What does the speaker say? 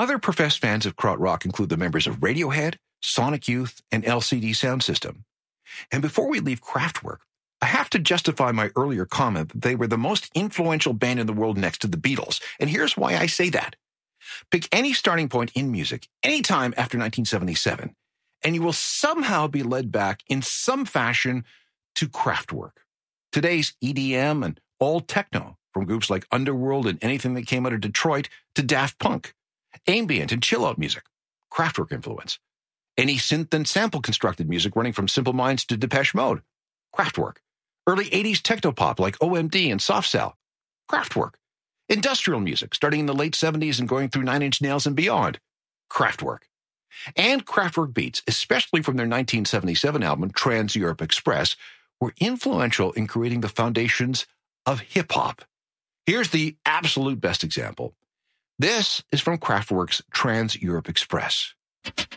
Other professed fans of krautrock include the members of Radiohead, Sonic Youth, and LCD Sound System. And before we leave Kraftwerk, I have to justify my earlier comment that they were the most influential band in the world next to the Beatles. And here's why I say that. Pick any starting point in music, anytime after 1977, and you will somehow be led back in some fashion to Kraftwerk. Today's EDM and all techno, from groups like Underworld and anything that came out of Detroit to Daft Punk. Ambient and chill-out music, Kraftwerk influence. Any synth and sample-constructed music running from Simple Minds to Depeche Mode, Kraftwerk. Early 80s techno-pop like OMD and Soft Cell, Kraftwerk. Industrial music starting in the late 70s and going through Nine Inch Nails and beyond, Kraftwerk. And Kraftwerk beats, especially from their 1977 album Trans-Europe Express, were influential in creating the foundations of hip-hop. Here's the absolute best example. This is from Kraftwerk's Trans-Europe Express.